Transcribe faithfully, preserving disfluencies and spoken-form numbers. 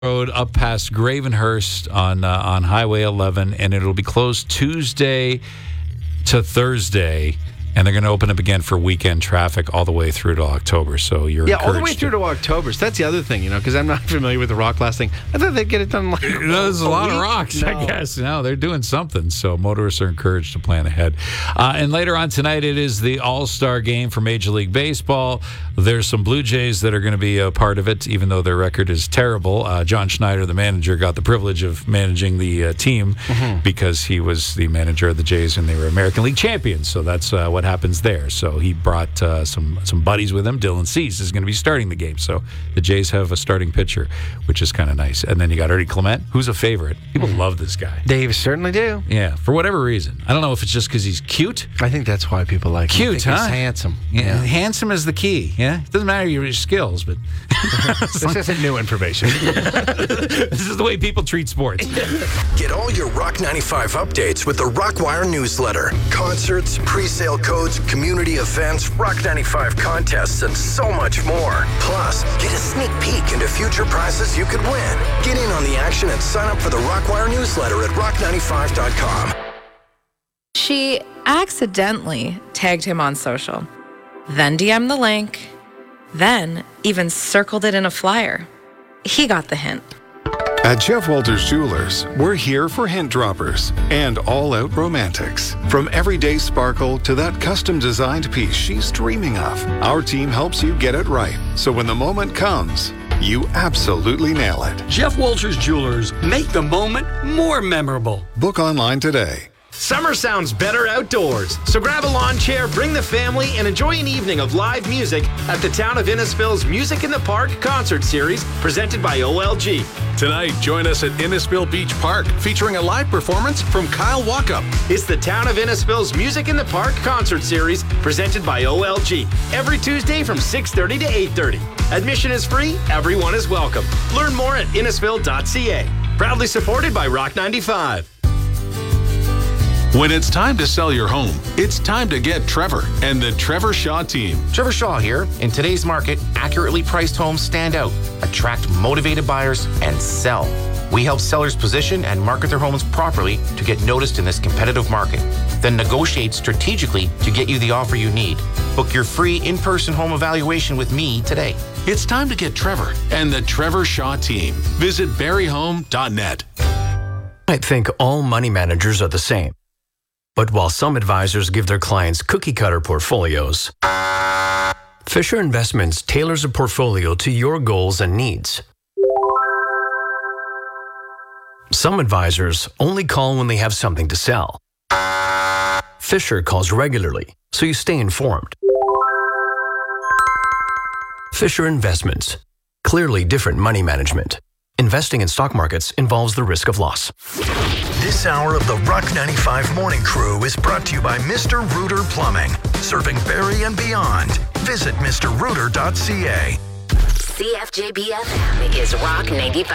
Road up past Gravenhurst on uh, on Highway eleven, and it'll be closed Tuesday to Thursday. And they're going to open up again for weekend traffic all the way through to October. So you're yeah, all the way to, through to October. So that's the other thing, you know, because I'm not familiar with the rock blasting. I thought they'd get it done like no, there's a, a lot week? of rocks, no. I guess. No, they're doing something. So motorists are encouraged to plan ahead. Uh, and later on tonight, it is the All-Star Game for Major League Baseball. There's some Blue Jays that are going to be a part of it, even though their record is terrible. Uh, John Schneider, the manager, got the privilege of managing the uh, team mm-hmm. because he was the manager of the Jays and they were American League champions. So that's uh, what happens there. So he brought uh, some some buddies with him. Dylan Cease is going to be starting the game. So the Jays have a starting pitcher, which is kind of nice. And then you got Ernie Clement, who's a favorite. People mm. love this guy. They certainly do. Yeah, for whatever reason. I don't know if it's just because he's cute. I think that's why people like cute, him. Cute, huh? He's handsome. Yeah. yeah, handsome is the key. Yeah, it doesn't matter your skills, but this isn't new information. This is the way people treat sports. Get all your Rock ninety-five updates with the Rockwire newsletter. Concerts, pre-sale codes, community events, Rock ninety-five contests, and so much more. Plus, get a sneak peek into future prizes you could win. Get in on the action and sign up for the Rockwire newsletter at rock ninety-five dot com. She accidentally tagged him on social, then D M'd the link, then even circled it in a flyer. He got the hint. At Jeff Walters Jewelers, we're here for hint droppers and all-out romantics. From everyday sparkle to that custom-designed piece she's dreaming of, our team helps you get it right. So when the moment comes, you absolutely nail it. Jeff Walters Jewelers, make the moment more memorable. Book online today. Summer sounds better outdoors, so grab a lawn chair, bring the family, and enjoy an evening of live music at the Town of Innisfil's Music in the Park concert series presented by O L G. Tonight, join us at Innisfil Beach Park, featuring a live performance from Kyle Walkup. It's the Town of Innisfil's Music in the Park concert series presented by O L G. Every Tuesday from six thirty to eight thirty. Admission is free, everyone is welcome. Learn more at innisfil dot c a. Proudly supported by Rock ninety-five. When it's time to sell your home, it's time to get Trevor and the Trevor Shaw team. Trevor Shaw here. In today's market, accurately priced homes stand out, attract motivated buyers, and sell. We help sellers position and market their homes properly to get noticed in this competitive market, then negotiate strategically to get you the offer you need. Book your free in-person home evaluation with me today. It's time to get Trevor and the Trevor Shaw team. Visit berry home dot net. I think all money managers are the same. But while some advisors give their clients cookie-cutter portfolios, Fisher Investments tailors a portfolio to your goals and needs. Some advisors only call when they have something to sell. Fisher calls regularly, so you stay informed. Fisher Investments. Clearly different money management. Investing in stock markets involves the risk of loss. This hour of the Rock ninety-five Morning Crew is brought to you by Mister Rooter Plumbing, serving Barrie and beyond. Visit Mr Rooter dot c a. C F J B F M is Rock ninety-five.